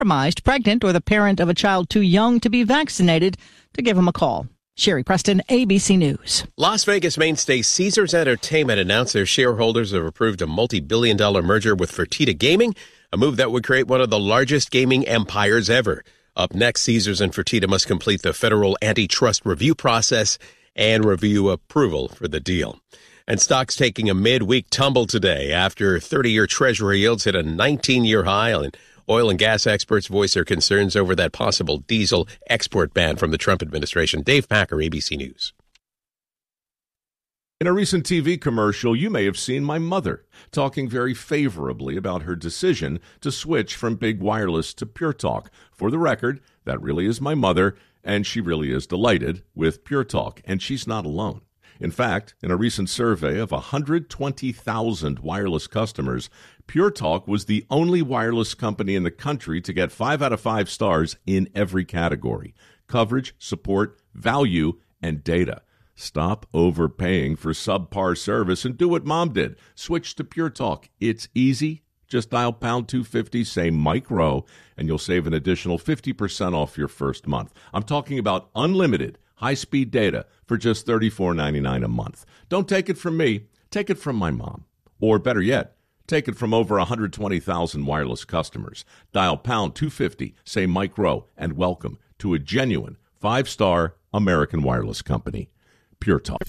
compromised, pregnant, or the parent of a child too young to be vaccinated, to give him a call. Sherry Preston, ABC News. Las Vegas mainstay Caesars Entertainment announced their shareholders have approved a multi-billion-dollar merger with Fertitta Gaming, a move that would create one of the largest gaming empires ever. Up next, Caesars and Fertitta must complete the federal antitrust review process and review approval for the deal. And stocks taking a midweek tumble today after 30-year Treasury yields hit a 19-year high, and oil and gas experts voice their concerns over that possible diesel export ban from the Trump administration. Dave Packer, ABC News. In a recent TV commercial, you may have seen my mother talking very favorably about her decision to switch from big wireless to Pure Talk. For the record, that really is my mother, and she really is delighted with Pure Talk, and she's not alone. In fact, in a recent survey of 120,000 wireless customers, Pure Talk was the only wireless company in the country to get 5 out of 5 stars in every category: coverage, support, value, and data. Stop overpaying for subpar service and do what Mom did. Switch to Pure Talk. It's easy. Just dial pound 250, say Mike Rowe, and you'll save an additional 50% off your first month. I'm talking about unlimited high-speed data for just $34.99 a month. Don't take it from me. Take it from my mom. Or better yet, take it from over 120,000 wireless customers. Dial pound 250, say Mike Rowe, and welcome to a genuine 5-star American wireless company. Pure Talk.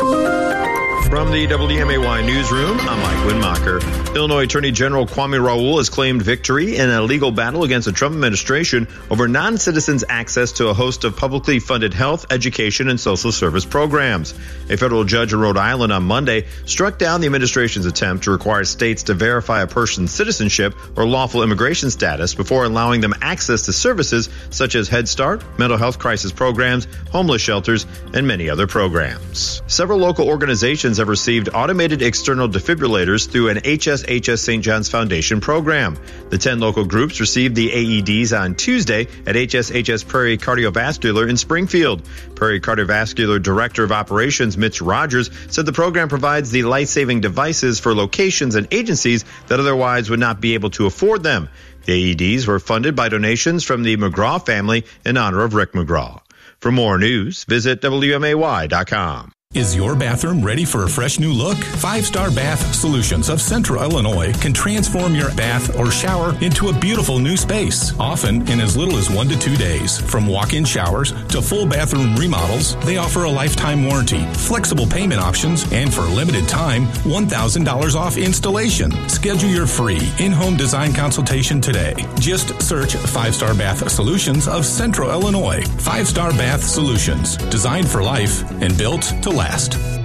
From the WMAY newsroom, I'm Mike Winmacher. Illinois Attorney General Kwame Raoul has claimed victory in a legal battle against the Trump administration over non-citizens' access to a host of publicly funded health, education, and social service programs. A federal judge in Rhode Island on Monday struck down the administration's attempt to require states to verify a person's citizenship or lawful immigration status before allowing them access to services such as Head Start, mental health crisis programs, homeless shelters, and many other programs. Several local organizations have received automated external defibrillators through an HSHS St. John's Foundation program. The 10 local groups received the AEDs on Tuesday at HSHS Prairie Cardiovascular in Springfield. Prairie Cardiovascular Director of Operations Mitch Rogers said the program provides the life-saving devices for locations and agencies that otherwise would not be able to afford them. The AEDs were funded by donations from the McGraw family in honor of Rick McGraw. For more news, visit WMAY.com. Is your bathroom ready for a fresh new look? 5-Star Bath Solutions of Central Illinois can transform your bath or shower into a beautiful new space, often in as little as 1 to 2 days. From walk-in showers to full bathroom remodels, they offer a lifetime warranty, flexible payment options, and for a limited time, $1,000 off installation. Schedule your free in-home design consultation today. Just search 5-Star Bath Solutions of Central Illinois. 5-Star Bath Solutions, designed for life and built to last.